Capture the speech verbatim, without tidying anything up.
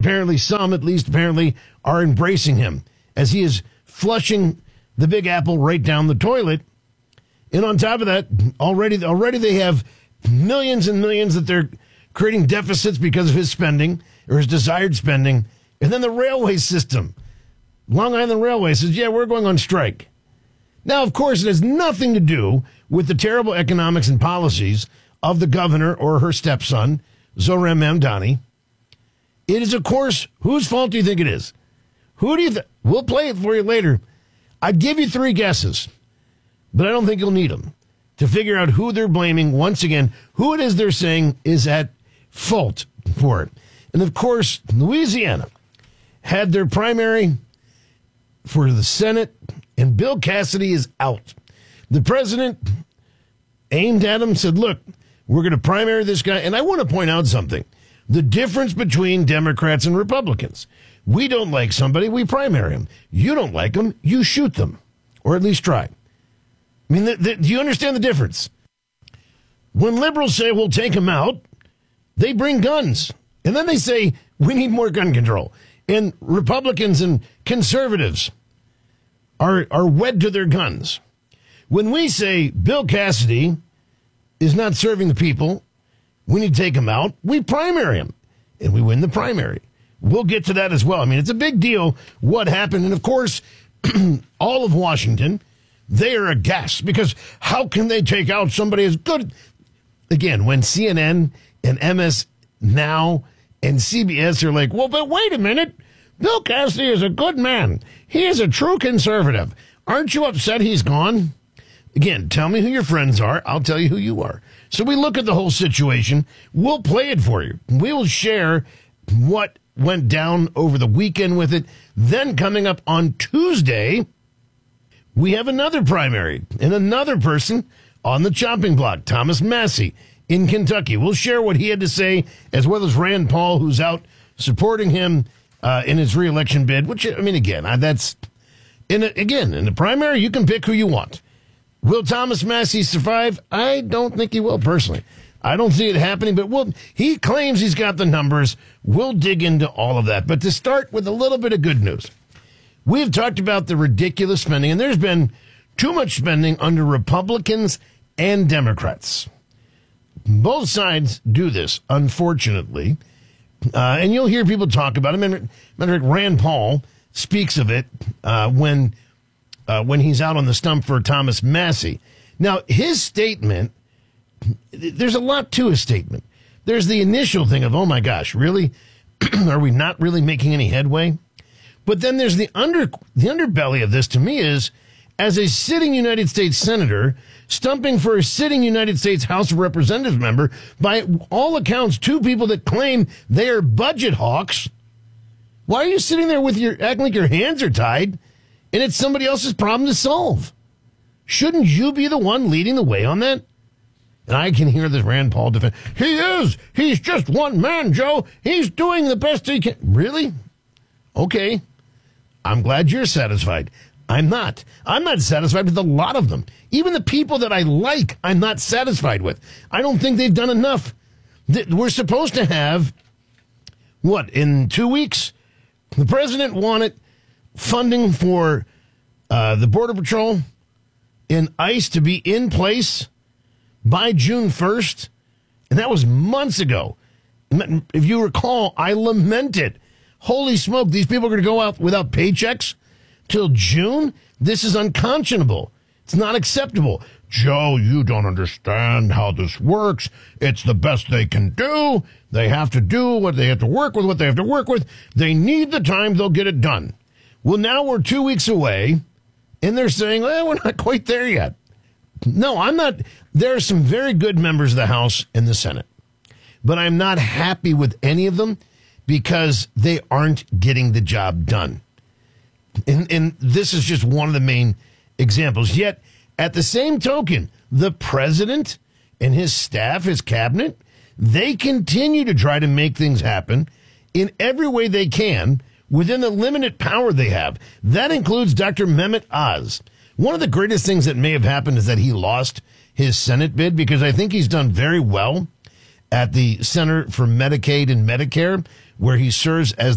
apparently some, at least apparently, are embracing him as he is flushing the Big Apple right down the toilet. And on top of that, already, already they have millions and millions that they're creating deficits because of his spending or his desired spending. And then the railway system. Long Island Railway says, yeah, we're going on strike. Now, of course, it has nothing to do with the terrible economics and policies of the governor or her stepson, Zohran Mamdani. It is, of course, whose fault do you think it is? Who do you think? We'll play it for you later. I'd give you three guesses, but I don't think you'll need them to figure out who they're blaming. Once again, who it is they're saying is at fault for it. And, of course, Louisiana had their primary for the Senate, and Bill Cassidy is out. The president aimed at him, said, look, we're going to primary this guy. And I want to point out something. The difference between Democrats and Republicans. We don't like somebody, we primary him. You don't like them, you shoot them. Or at least try. I mean, the, the, do you understand the difference? When liberals say, we'll take him out, they bring guns. And then they say, we need more gun control. And Republicans and conservatives are, are wed to their guns. When we say Bill Cassidy is not serving the people, we need to take him out, we primary him, and we win the primary. We'll get to that as well. I mean, it's a big deal what happened. And, of course, all of Washington, they are aghast because how can they take out somebody as good? Again, when C N N and M S Now and C B S are like, well, but wait a minute. Bill Cassidy is a good man. He is a true conservative. Aren't you upset he's gone? Again, tell me who your friends are. I'll tell you who you are. So we look at the whole situation. We'll play it for you. We will share what went down over the weekend with it. Then coming up on Tuesday, we have another primary and another person on the chopping block, Thomas Massie in Kentucky. We'll share what he had to say, as well as Rand Paul, who's out supporting him uh, in his reelection bid, which, I mean, again, I, that's, in a, again, in the primary, you can pick who you want. Will Thomas Massie survive? I don't think he will, personally. I don't see it happening, but we'll, he claims he's got the numbers. We'll dig into all of that. But to start with a little bit of good news, we've talked about the ridiculous spending, and there's been too much spending under Republicans and Democrats. Both sides do this, unfortunately. Uh, and you'll hear people talk about it. Matter of fact, Rand Paul speaks of it uh, when uh, when he's out on the stump for Thomas Massie. Now, his statement, there's a lot to his statement. There's the initial thing of, oh, my gosh, really? Are we not really making any headway? But then there's the under the underbelly of this, to me, is as a sitting United States senator, stumping for a sitting United States House of Representatives member, by all accounts, two people that claim they are budget hawks. Why are you sitting there with your, acting like your hands are tied, and it's somebody else's problem to solve? Shouldn't you be the one leading the way on that? And I can hear this Rand Paul defense. He is. He's just one man, Joe. He's doing the best he can. Really? Okay. I'm glad you're satisfied. I'm not. I'm not satisfied with a lot of them. Even the people that I like, I'm not satisfied with. I don't think they've done enough. We're supposed to have, what, in two weeks? The president wanted funding for uh, the Border Patrol and ICE to be in place by June first, and that was months ago. If you recall, I lamented, holy smoke, these people are going to go out without paychecks till June? This is unconscionable. It's not acceptable. Joe, you don't understand how this works. It's the best they can do. They have to do what they have to work with, what they have to work with. They need the time, they'll get it done. Well, now we're two weeks away, and they're saying, well, we're not quite there yet. No, I'm not. There are some very good members of the House and the Senate, but I'm not happy with any of them because they aren't getting the job done. And, and this is just one of the main examples. Yet, at the same token, the president and his staff, his cabinet, they continue to try to make things happen in every way they can within the limited power they have. That includes Doctor Mehmet Oz. One of the greatest things that may have happened is that he lost his Senate bid, because I think he's done very well at the Center for Medicaid and Medicare, where he serves as